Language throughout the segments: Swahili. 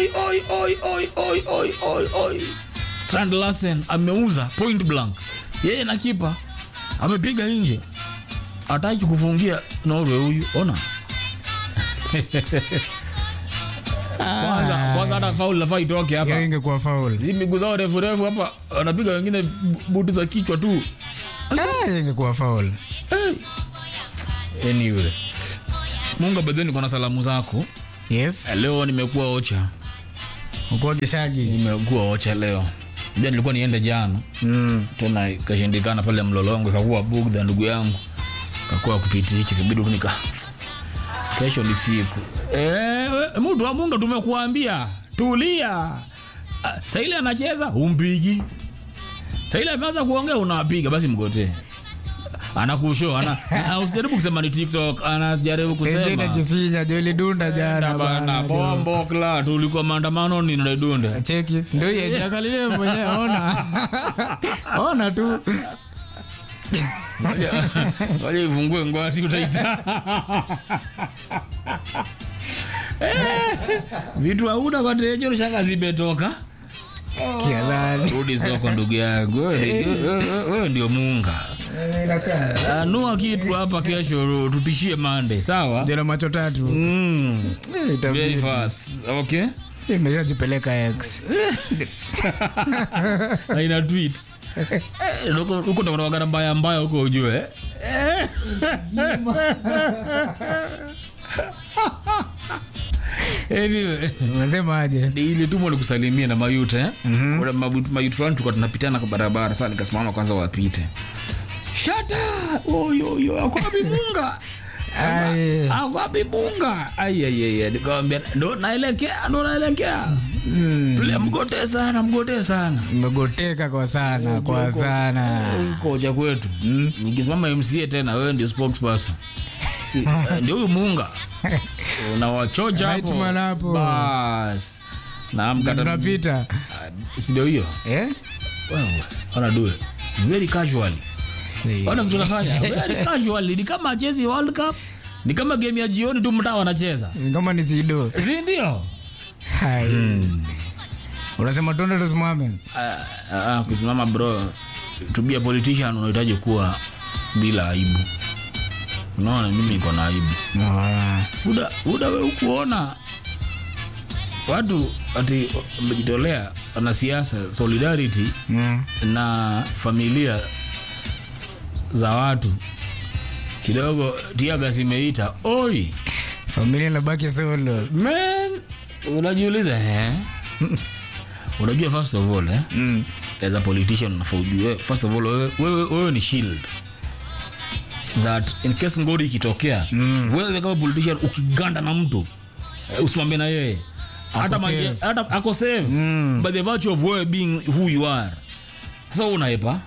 oi. Strand Larsen ameuza point blank. Yeye na kipa amepiga nje. Hataki kufungia Norway huyu. Ona. Kwanza hata foul la fight toke hapa. Yeye ingekuwa foul. Hizi miguu zao refu hapa wanapiga wengine buti za kichwa tu. Yeye ingekuwa foul. Anyway. Munga badeni kuna salamu zako. Yes. Leo nimekuwa ocha. Uko gishagi. Nimekuwa ocha leo. Ndio nilikuwa niende jana. Tena ikashindikana pale Mlolongo ikakuwa bugdha ndugu yangu. Kakuwa kupitia hicho kibidi nika. Kesho ni siku. Mtu wa Mungu tumekuambia tulia. Sasa ile anacheza umpigi. Sasa ile ameanza kuongea unapiga basi mgotee. Anakusho usijaribu kusema ni TikTok, anajaribu kusema. Eje inajifinya Joli Dunda jana bana. Bombo kla tulikuwa maandamano ni na Dunda. Cheki. Ndio yeye angalia mwenyewe ona. Ona tu. Wale ifungue ngwati utaita. Vitu hauna kwa tejo ushaka zimetoka. Kialani. Rudi soko ndugu yangu. Wewe ndio Munga. Nua kitu hapa kesho tutishie Monday, sawa? Ndio macho tatu. Very fast. Okay? Nimejipeleka X. Haina tweet. Uko ndo kuna mbaya huko ujue. Anyway, unasema aje? Ile tumo nikusalimia na mayute Kuna mayute fulani tulikuwa tunapitana kwa barabara. Sasa nikasimama kwanza wapite. Shata! Oyo, akwapi Munga? Akwapi Munga? Ai. Nikamwambia ndo naelekea. Tule mgote sana. Mmegoteka kwa sana. Kocha kwetu. Nikisimama MCA tena wewe ndio spokesperson. Ndio huyu Munga. Unawachoja hapo. Bas. Na mkata tunapita. Si ndio hiyo? Wewe unadua very casually. Wana mtu anafanya very casually, ni kama chezi World Cup, ni kama game ya jioni tu mtaa wanacheza. Ni kama ni zido. Si ndio? Unasema tuende tusimame. Kusimama bro. To be a politician unahitaji kuwa bila aibu. Unaona mimi niko na aibu. Buda wewe ukuona watu ati wamejitolea na siasa solidarity na familia za watu kidogo tiaga zimeita oi familia inabaki solo man. Unajiuliza unajua first of all as a politician unafujue first of all wewe ni shield that in case ngori ikitokea wewe kama politician ukiganda na mtu usimame na yeye hata ako save by the virtue of wewe being who you are. Sasa unaepa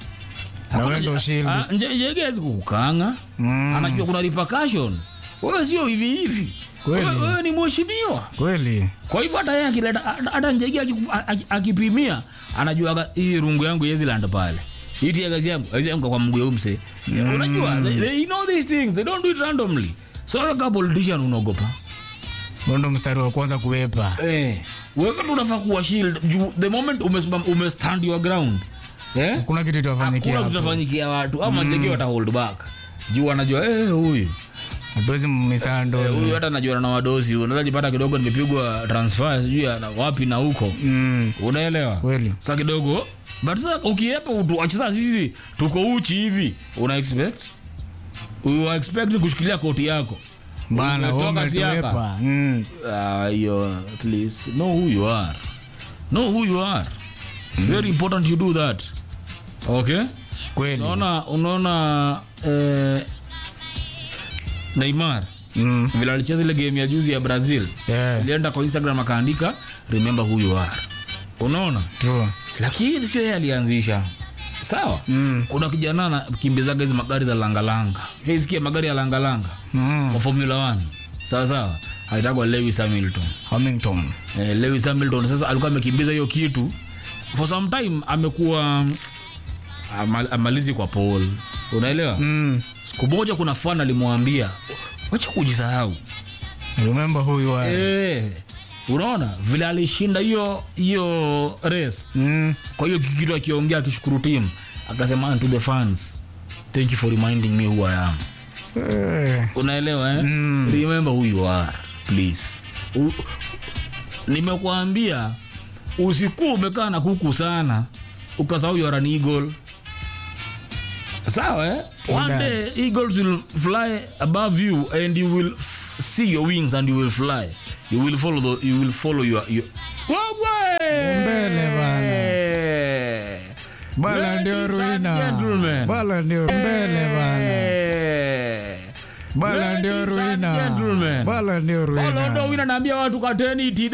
njegezi kukanga anajua kuna repercussions. Wewe sio hivi wewe ni mheshimiwa kweli. Kwa hivyo hata yeye akileta hata njegi akipimia anajua hii rungu yangu yezi land pale hii tiagazi yangu kwa mguu mse. Unajua they know these things, they don't do it randomly. So kama politician unaogopa ndo mstari wa kwanza kuwepa wewe kama unafaa kuwa shield the moment umestand your ground. Kuna kitu tutafanyikia watu ama njegi wata hold back juu anajua huyu dozi mmisando huyu hata anajua na wadozi unaweza jipata kidogo nimepigwa transfer sijui wapi na huko unaelewa kweli. Sasa kidogo but sasa ukiepa utuacha sisi tuko uchi hivi una expect kushikilia koti yako bana umewepa yo please know who you are. Very important you do that. Okay kweli. Unaona Neymar vile alicheza ile game ya juzi ya Brazil alienda kwa Instagram akaandika remember who you are. Unaona true, lakini sio yeye alianzisha sawa. Kuna kijana na kimbizaga hizo magari za langalanga. Unasikia magari ya langalanga wa Formula 1 sawa haitagwa Lewis Hamilton. Lewis Hamilton sasa alikuwa amekimbiza hiyo kitu for some time, amekuwa amalizi kwa Paul, unaelewa. Siku moja kuna fan alimwambia wacha kujisahau, remember who you are. Unaona vile alishinda hiyo race. Kwa hiyo kitu akiongea akishukuru team akasema to the fans, thank you for reminding me who I am. Unaelewa remember who you are please. Nimekuambia usiku umekaa na kuku sana ukasahau you are an eagle. Sawa one day eagles will fly above you and you will see your wings and you will fly. You will follow your mbele bana ndio ruina bala ndio mbele bana bala ndio ruina bala ndio ruina naambia watu kateni